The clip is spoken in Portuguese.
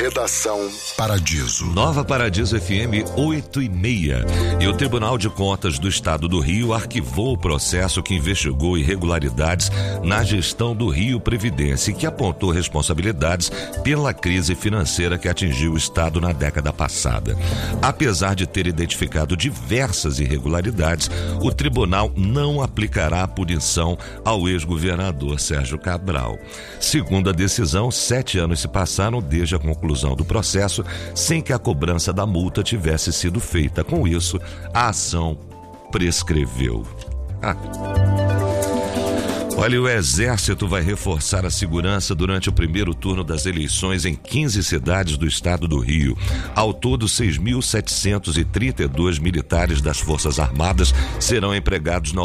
Redação Paradiso. Nova Paradiso FM 8h30. E o Tribunal de Contas do Estado do Rio arquivou o processo que investigou irregularidades na gestão do Rio Previdência e que apontou responsabilidades pela crise financeira que atingiu o Estado na década passada. Apesar de ter identificado diversas irregularidades, o tribunal não aplicará a punição ao ex-governador Sérgio Cabral. Segundo a decisão, 7 anos se passaram desde a conclusão do processo sem que a cobrança da multa tivesse sido feita. Com isso, a ação prescreveu. Olha, o Exército vai reforçar a segurança durante o primeiro turno das eleições em 15 cidades do estado do Rio. Ao todo, 6.732 militares das Forças Armadas serão empregados na